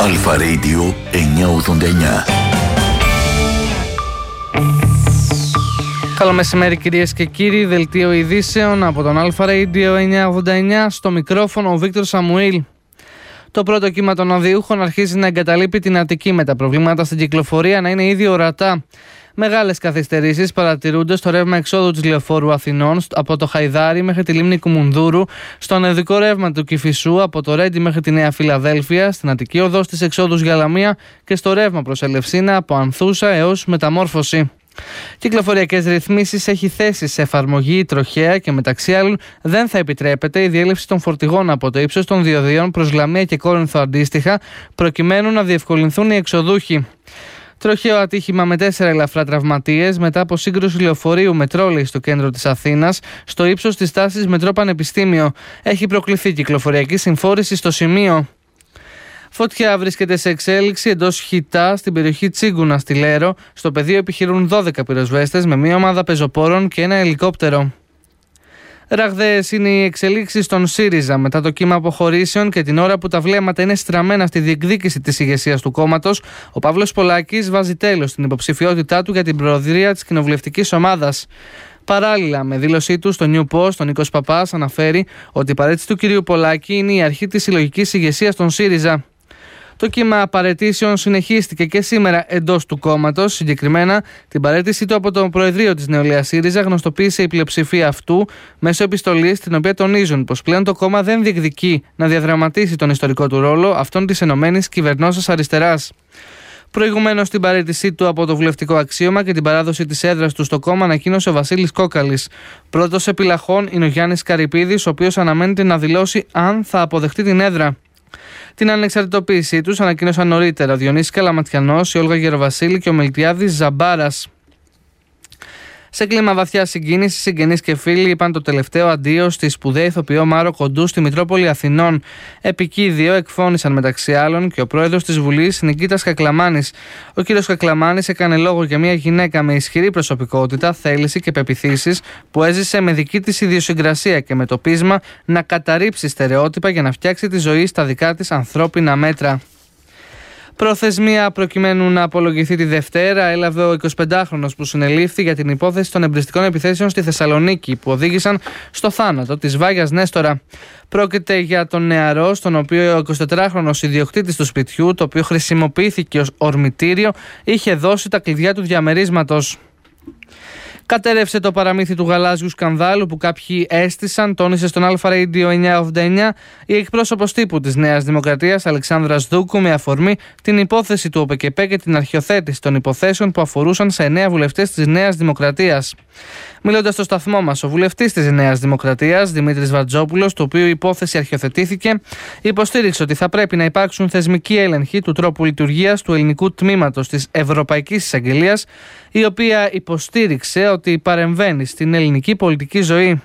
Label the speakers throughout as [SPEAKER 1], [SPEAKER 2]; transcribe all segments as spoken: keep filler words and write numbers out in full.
[SPEAKER 1] Αλφα Radio εννιακόσια ογδόντα εννιά.
[SPEAKER 2] Καλό μεσημέρι κυρίες και κύριοι, δελτίο ειδήσεων από τον Αλφα Radio εννιακόσια ογδόντα εννιά, στο μικρόφωνο ο Βίκτορ Σαμουήλ. Το πρώτο κύμα των οδηούχων αρχίζει να εγκαταλείπει την Αττική, με τα προβλήματα στην κυκλοφορία να είναι ήδη ορατά. Μεγάλες καθυστερήσεις παρατηρούνται στο ρεύμα εξόδου της Λεωφόρου Αθηνών από το Χαϊδάρι μέχρι τη λίμνη Κουμουνδούρου, στο ανεδικό ρεύμα του Κηφισού από το Ρέντι μέχρι τη Νέα Φιλαδέλφεια, στην Αττική οδό στις εξόδους για Λαμία και στο ρεύμα προς Ελευσίνα από Ανθούσα έως Μεταμόρφωση. Κυκλοφοριακές ρυθμίσεις έχει θέσει σε εφαρμογή η τροχέα και μεταξύ άλλων δεν θα επιτρέπεται η διέλευση των φορτηγών από το ύψος των διοδίων προς Λαμία και Κόρινθο αντίστοιχα, προκειμένου να διευκολυνθούν οι εξοδούχοι. Τροχαίο ατύχημα με τέσσερα ελαφρά τραυματίες μετά από σύγκρουση λεωφορείου με τρόλεϊ στο κέντρο της Αθήνας, στο ύψος της στάσης Μετρό Πανεπιστήμιο. Έχει προκληθεί κυκλοφοριακή συμφόρηση στο σημείο. Φωτιά βρίσκεται σε εξέλιξη εντός Χιτά στην περιοχή Τσίγκουνα στη Λέρο. Στο πεδίο επιχειρούν δώδεκα πυροσβέστες με μία ομάδα πεζοπόρων και ένα ελικόπτερο. Ραγδαίες είναι οι εξελίξεις στον ΣΥΡΙΖΑ μετά το κύμα αποχωρήσεων και την ώρα που τα βλέμματα είναι στραμμένα στη διεκδίκηση της ηγεσίας του κόμματος. Ο Παύλος Πολάκης βάζει τέλος στην υποψηφιότητά του για την προεδρία της κοινοβουλευτικής ομάδας. Παράλληλα, με δήλωσή του στο New Post, ο Νίκος Παπάς αναφέρει ότι η παρέτηση του κυρίου Πολάκη είναι η αρχή της συλλογικής ηγεσίας των ΣΥΡΙΖΑ. Το κύμα παραιτήσεων συνεχίστηκε και σήμερα εντός του κόμματος. Συγκεκριμένα, την παραίτησή του από το Προεδρείο της Νεολαίας ΣΥΡΙΖΑ γνωστοποίησε η πλειοψηφία αυτού μέσω επιστολής, στην οποία τονίζουν πως πλέον το κόμμα δεν διεκδικεί να διαδραματίσει τον ιστορικό του ρόλο, αυτόν της ενωμένης κυβερνώσεως αριστεράς. Προηγουμένως, στην παραίτησή του από το βουλευτικό αξίωμα και την παράδοση της έδρας του στο κόμμα ανακοίνωσε ο Βασίλης Κόκαλης. Πρώτος επιλαχών είναι ο Γιάννης Καρυπίδης, ο οποίος αναμένεται να δηλώσει αν θα αποδεχτεί την έδρα. Την ανεξαρτητοποίησή τους ανακοίνωσαν νωρίτερα ο Διονύσης Καλαματιανός, η Όλγα Γεροβασίλη και ο Μιλτιάδης Ζαμπάρας. Σε κλίμα βαθιά συγκίνηση, συγγενείς και φίλοι είπαν το τελευταίο αντίο στη σπουδαία ηθοποιό Μάρο Κοντού στη Μητρόπολη Αθηνών. Επικίδιο εκφώνησαν μεταξύ άλλων και ο πρόεδρος της Βουλής, Νικήτας Κακλαμάνης. Ο κύριος Κακλαμάνης έκανε λόγο για μια γυναίκα με ισχυρή προσωπικότητα, θέληση και πεποιθήσεις, που έζησε με δική της ιδιοσυγκρασία και με το πείσμα να καταρρύψει στερεότυπα για να φτιάξει τη ζωή στα δικά της ανθρώπινα μέτρα. Προθεσμία προκειμένου να απολογηθεί τη Δευτέρα έλαβε ο εικοσιπεντάχρονος που συνελήφθη για την υπόθεση των εμπριστικών επιθέσεων στη Θεσσαλονίκη που οδήγησαν στο θάνατο της Βάγιας Νέστορα. Πρόκειται για τον νεαρό, στον οποίο ο εικοσιτετράχρονος ιδιοκτήτης του σπιτιού, το οποίο χρησιμοποιήθηκε ως ορμητήριο, είχε δώσει τα κλειδιά του διαμερίσματος. Κατέρευσε το παραμύθι του γαλάζιου σκανδάλου που κάποιοι έστησαν, τόνισε στον Αλφα Radio εννιακόσια ογδόντα εννιά η εκπρόσωπος τύπου της Νέας Δημοκρατίας Αλεξάνδρας Δούκου με αφορμή την υπόθεση του ΟΠΕΚΕΠΕ και την αρχιοθέτηση των υποθέσεων που αφορούσαν σε εννέα βουλευτές της Νέας Δημοκρατίας. Μιλώντας στο σταθμό μας, ο βουλευτής της Νέας Δημοκρατίας, Δημήτρης Βαρτζόπουλος, το οποίο η υπόθεση αρχιοθετήθηκε, υποστήριξε ότι θα πρέπει να υπάρξουν θεσμικοί έλεγχοι του τρόπου λειτουργίας του ελληνικού τμήματος της Ευρωπαϊκής Εισαγγελίας, η οποία υποστήριξε ότι παρεμβαίνει στην ελληνική πολιτική ζωή.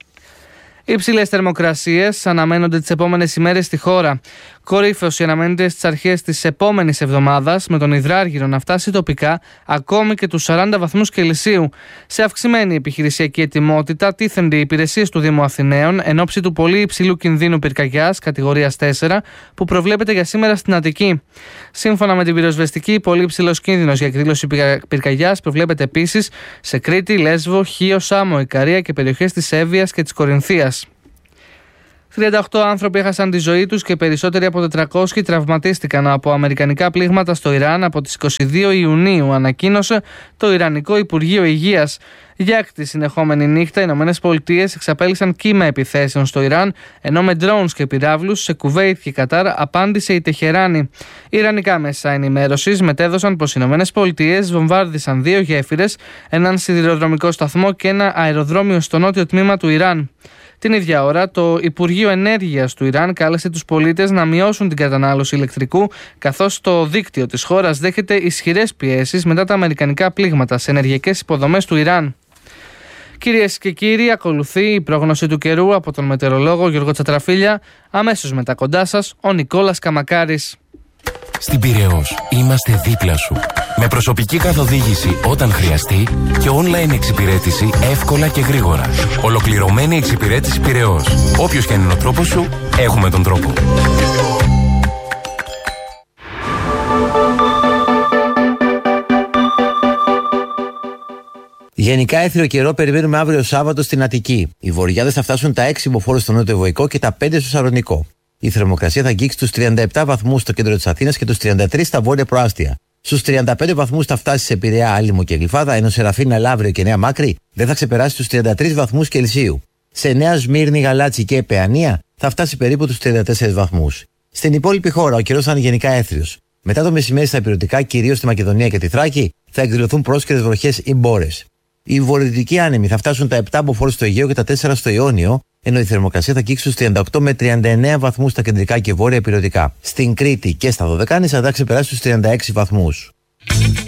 [SPEAKER 2] Υψηλές θερμοκρασίες αναμένονται τις επόμενες ημέρες στη χώρα. Κορύφωση αναμένεται στις αρχές της επόμενης εβδομάδας, με τον υδράργυρο να φτάσει τοπικά ακόμη και τους σαράντα βαθμούς Κελσίου. Σε αυξημένη επιχειρησιακή ετοιμότητα τίθενται οι υπηρεσίες του Δήμου Αθηναίων εν ώψη του πολύ υψηλού κινδύνου πυρκαγιάς κατηγορίας τέσσερα που προβλέπεται για σήμερα στην Αττική. Σύμφωνα με την πυροσβεστική, πολύ υψηλός κίνδυνος για εκδήλωση πυρκαγιάς προβλέπεται επίσης σε Κρήτη, Λέσβο, Χίο, Σάμο, Ικαρία και περιοχές της Εύβοιας και της Κορινθίας. τριάντα οκτώ άνθρωποι έχασαν τη ζωή τους και περισσότεροι από τετρακόσιοι τραυματίστηκαν από αμερικανικά πλήγματα στο Ιράν από τις είκοσι δύο Ιουνίου, ανακοίνωσε το Ιρανικό Υπουργείο Υγείας. Για έκτη συνεχόμενη νύχτα, οι Ηνωμένες Πολιτείες εξαπέλυσαν κύμα επιθέσεων στο Ιράν, ενώ με drones και πυράβλους σε Κουβέιτ και Κατάρ απάντησε η Τεχεράνη. Ιρανικά μέσα ενημέρωσης μετέδωσαν πως οι Ηνωμένες Πολιτείες βομβάρδισαν δύο γέφυρες, έναν σιδηροδρομικό σταθμό και ένα αεροδρόμιο στο νότιο τμήμα του Ιράν. Την ίδια ώρα, το Υπουργείο Ενέργειας του Ιράν κάλεσε τους πολίτες να μειώσουν την κατανάλωση ηλεκτρικού, καθώς το δίκτυο της χώρας δέχεται ισχυρές πιέσεις μετά τα αμερικανικά πλήγματα σε ενεργειακές υποδομές του Ιράν. Κυρίες και κύριοι, ακολουθεί η πρόγνωση του καιρού από τον μετεωρολόγο Γιώργο Τσατραφίλια. Αμέσως μετά κοντά σας, ο Νικόλας Καμακάρης.
[SPEAKER 3] Στην Πειραιώς είμαστε δίπλα σου. Με προσωπική καθοδήγηση όταν χρειαστεί και online εξυπηρέτηση εύκολα και γρήγορα. Ολοκληρωμένη εξυπηρέτηση Πειραιώς. Όποιος και αν είναι ο τρόπος σου, έχουμε τον τρόπο.
[SPEAKER 4] Γενικά έθριο καιρό περιμένουμε αύριο Σάββατο στην Αττική. Οι βορειάδες θα φτάσουν τα έξι μποφόρ στο νότιο Βοϊκό και τα πέντε στο Σαλονικό. Η θερμοκρασία θα αγγίξει τους τριάντα επτά βαθμούς στο κέντρο της Αθήνας και τους τριάντα τρεις στα βόρεια προάστια. Στους τριάντα πέντε βαθμούς θα φτάσει σε Πειραιά, Άλυμο και Γλυφάδα, ενώ σε Ραφίνα, Λαύριο και Νέα Μάκρη δεν θα ξεπεράσει τους τριάντα τρεις βαθμούς Κελσίου. Σε Νέα Σμύρνη, Γαλάτσι και Παιανία θα φτάσει περίπου τους τριάντα τέσσερις βαθμούς. Στην υπόλοιπη χώρα ο καιρός θα είναι γενικά έθριος. Μετά το μεσημέρι στα ηπειρωτικά, κυρίως στη Μακεδονία και τη Θράκη, θα εκδηλωθούν πρόσκαιρες βροχές ή μπόρες. Οι βορειοδυτικοί άνεμοι θα φτάσουν τα επτά μποφόρ στο Αιγαίο και τα τέσσερα στο Ιόνιο, ενώ η θερμοκρασία θα αγγίξει στους τριάντα οκτώ με τριάντα εννέα βαθμούς στα κεντρικά και βόρεια ηπειρωτικά. Στην Κρήτη και στα Δωδεκάνησα θα ξεπεράσει τους τριάντα έξι βαθμούς.